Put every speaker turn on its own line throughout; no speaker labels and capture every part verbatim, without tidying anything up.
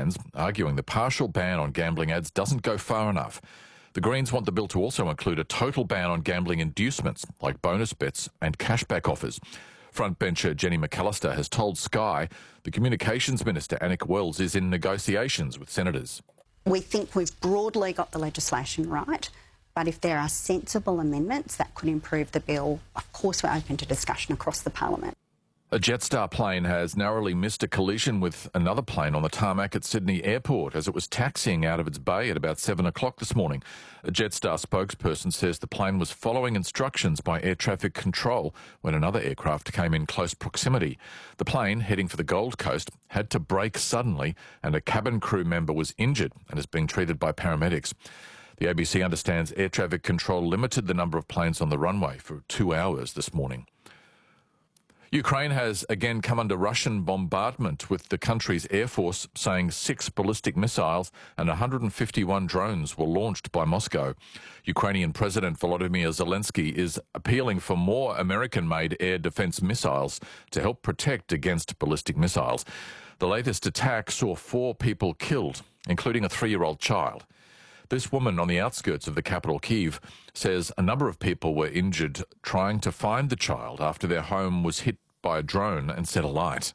hands, arguing the partial ban on gambling ads doesn't go far enough. The Greens want the bill to also include a total ban on gambling inducements like bonus bets and cashback offers. Frontbencher Jenny McAllister has told Sky the Communications Minister Anik Wells is in negotiations with senators.
We think we've broadly got the legislation right, but if there are sensible amendments that could improve the bill, of course we're open to discussion across the parliament.
A Jetstar plane has narrowly missed a collision with another plane on the tarmac at Sydney Airport as it was taxiing out of its bay at about seven o'clock this morning. A Jetstar spokesperson says the plane was following instructions by air traffic control when another aircraft came in close proximity. The plane, heading for the Gold Coast, had to brake suddenly and a cabin crew member was injured and is being treated by paramedics. The A B C understands air traffic control limited the number of planes on the runway for two hours this morning. Ukraine has again come under Russian bombardment, with the country's air force saying six ballistic missiles and one hundred fifty-one drones were launched by Moscow. Ukrainian President Volodymyr Zelensky is appealing for more American-made air defence missiles to help protect against ballistic missiles. The latest attack saw four people killed, including a three-year-old child. This woman on the outskirts of the capital, Kyiv, says a number of people were injured trying to find the child after their home was hit by a drone and set alight.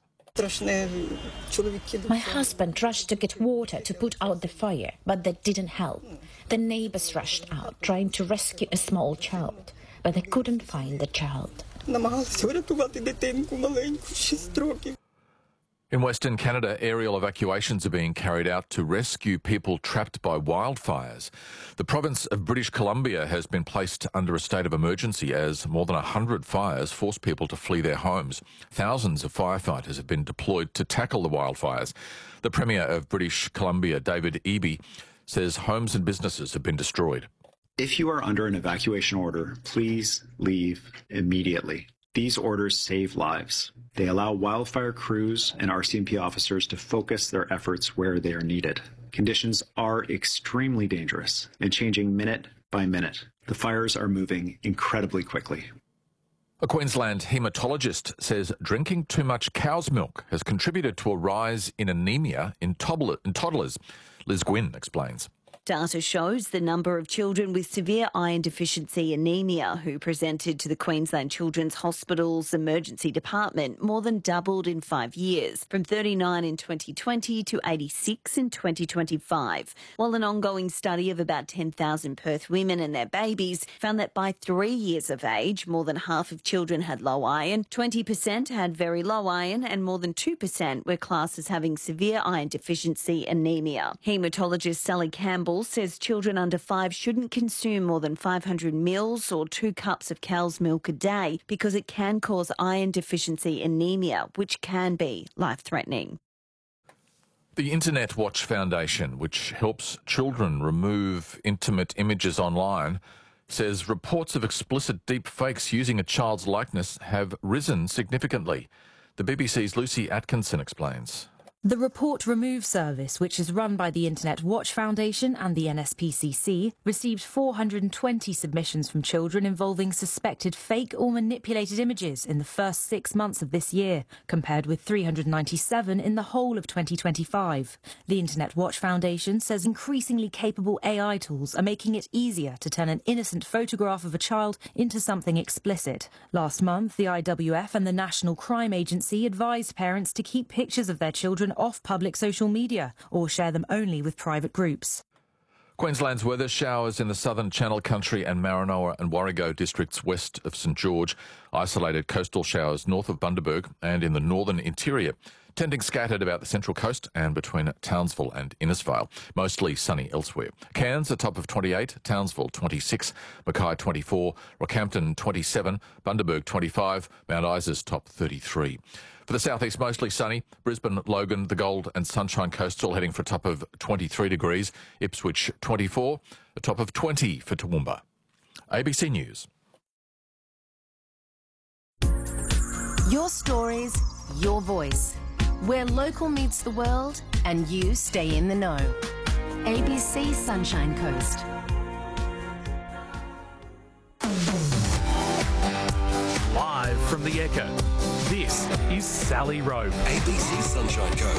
My husband rushed to get water to put out the fire, but that didn't help. The neighbours rushed out trying to rescue a small child, but they couldn't find the child.
In Western Canada, aerial evacuations are being carried out to rescue people trapped by wildfires. The province of British Columbia has been placed under a state of emergency as more than one hundred fires force people to flee their homes. Thousands of firefighters have been deployed to tackle the wildfires. The Premier of British Columbia, David Eby, says homes and businesses have been destroyed.
If you are under an evacuation order, please leave immediately. These orders save lives. They allow wildfire crews and R C M P officers to focus their efforts where they are needed. Conditions are extremely dangerous and changing minute by minute. The fires are moving incredibly quickly.
A Queensland haematologist says drinking too much cow's milk has contributed to a rise in anemia in toddlers. Liz Gwynn explains.
Data shows the number of children with severe iron deficiency anemia who presented to the Queensland Children's Hospital's emergency department more than doubled in five years, from thirty-nine in twenty twenty to eighty-six in twenty twenty-five, while an ongoing study of about ten thousand Perth women and their babies found that by three years of age, more than half of children had low iron, twenty percent had very low iron, and more than two percent were classed as having severe iron deficiency anemia. Haematologist Sally Campbell says children under five shouldn't consume more than five hundred mils or two cups of cow's milk a day because it can cause iron deficiency anemia, which can be life-threatening.
The Internet Watch Foundation, which helps children remove intimate images online, says reports of explicit deep fakes using a child's likeness have risen significantly. The B B C's Lucy Atkinson explains.
The Report Remove service, which is run by the Internet Watch Foundation and the N S P C C, received four hundred twenty submissions from children involving suspected fake or manipulated images in the first six months of this year, compared with three hundred ninety-seven in the whole of twenty twenty-five. The Internet Watch Foundation says increasingly capable A I tools are making it easier to turn an innocent photograph of a child into something explicit. Last month, the I W F and the National Crime Agency advised parents to keep pictures of their children off public social media or share them only with private groups.
Queensland's weather: showers in the southern Channel Country and Maranoa and Warrego districts west of St George, isolated coastal showers north of Bundaberg and in the northern interior, tending scattered about the central coast and between Townsville and Innisfail. Mostly sunny elsewhere. Cairns a top of twenty-eight, Townsville twenty-six, Mackay twenty-four, Rockhampton twenty-seven, Bundaberg twenty-five, Mount Isa's top thirty-three. For the southeast, mostly sunny. Brisbane, Logan, the Gold and Sunshine Coast all heading for a top of twenty-three degrees. Ipswich twenty-four, a top of twenty for Toowoomba. A B C News.
Your stories, your voice. Where local meets the world and you stay in the know. A B C Sunshine Coast.
Live from the Echo, this is Sally Rowe.
A B C Sunshine Coast.